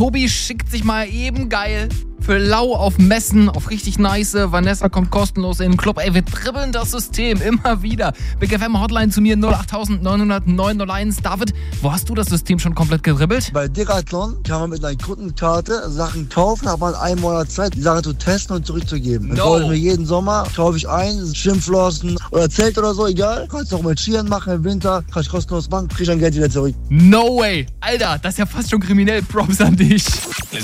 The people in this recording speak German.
Tobi schickt sich mal eben geil für lau auf Messen, auf richtig nice. Vanessa kommt kostenlos in den Club. Ey, wir dribbeln das System immer wieder. Big FM Hotline zu mir 08900 David, wo hast du das System schon komplett gedribbelt? Bei Decathlon kann man mit einer Kundenkarte Sachen kaufen, hat man einen Monat Zeit, die Sache zu testen und zurückzugeben. Dann kaufe ich mir jeden Sommer, kaufe ich ein, Schwimmflossen oder Zelt oder so, egal. Kannst du auch mit Skiern machen im Winter, kann ich kostenlos machen, krieg ich dann Geld wieder zurück. No way! Alter, das ist ja fast schon kriminell. Props an dich.